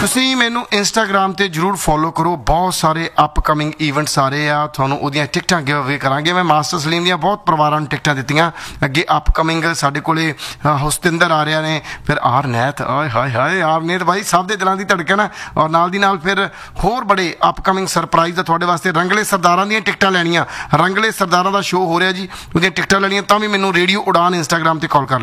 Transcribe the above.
ਤੁਸੀਂ ਮੈਨੂੰ ਇੰਸਟਾਗ੍ਰਾਮ ਤੇ ਜਰੂਰ ਫੋਲੋ ਕਰੋ। ਬਹੁਤ ਸਾਰੇ ਅਪਕਮਿੰਗ ਈਵੈਂਟਸ ਆ ਰਹੇ ਆ, ਤੁਹਾਨੂੰ ਉਹਦੀਆਂ ਟਿਕਟਾਂ ਗਿਵ ਅਵੇ ਕਰਾਂਗੇ। ਮੈਂ ਮਾਸਟਰ ਸਲੀਮ ਦੀਆਂ ਬਹੁਤ ਪਰਿਵਾਰਾਂ ਨੂੰ ਟਿਕਟਾਂ ਦਿੱਤੀਆਂ। ਅੱਗੇ ਅਪਕਮਿੰਗ ਸਾਡੇ ਕੋਲੇ ਹੁਸਤਿੰਦਰ ਆ ਰਿਹਾ ਨੇ, ਫਿਰ ਆਰਨੈਤ, ਆਏ ਹਾਏ ਹਾਏ ਆਰਨੈਤ ਬਾਈ ਸਭ ਦੇ ਦਿਲਾਂ ਦੀ ਧੜਕਣ ਆ। ਔਰ ਨਾਲ ਦੀ ਨਾਲ ਫਿਰ ਹੋਰ ਬੜੇ ਅਪਕਮਿੰਗ ਸਰਪ੍ਰਾਈਜ਼ ਆ ਤੁਹਾਡੇ ਵਾਸਤੇ। ਰੰਗਲੇ ਸਰਦਾਰਾਂ ਦੀਆਂ ਟਿਕਟਾਂ ਲੈਣੀਆਂ, ਰੰਗਲੇ ਸਰਦਾਰਾਂ ਦਾ ਸ਼ੋਅ ਹੋ ਰਿਹਾ ਜੀ, ਉਹਦੀਆਂ ਟਿਕਟਾਂ ਲੈਣੀਆਂ ਤਾਂ ਵੀ ਮੈਨੂੰ ਰੇਡੀਓ ਉਡਾਨ ਇੰਸਟਾਗ੍ਰਾਮ ਤੇ ਕਾਲ ਕਰ